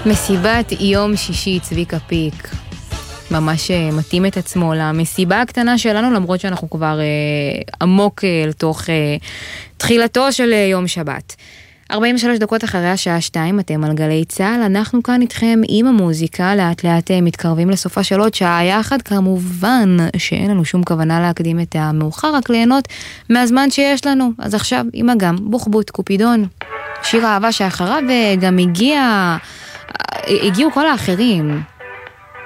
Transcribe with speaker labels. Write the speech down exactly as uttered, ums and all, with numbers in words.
Speaker 1: מסיבת יום שישי, צביקה פיק. ממש מתאים את עצמו למסיבה הקטנה שלנו, למרות שאנחנו כבר אה, עמוק אה, לתוך אה, תחילתו של אה, יום שבת. ארבעים ושלוש דקות אחרי השעה שתיים, אתם על גלי צהל, אנחנו כאן איתכם עם המוזיקה, לאט לאט מתקרבים לסופה של עוד שעה יחד, כמובן שאין לנו שום כוונה להקדים את המאוחר, רק ליהנות מהזמן שיש לנו. אז עכשיו עם אגם, בוחבוט, קופידון, שיר האהבה שאחריו, וגם הגיע, הגיעו כל האחרים.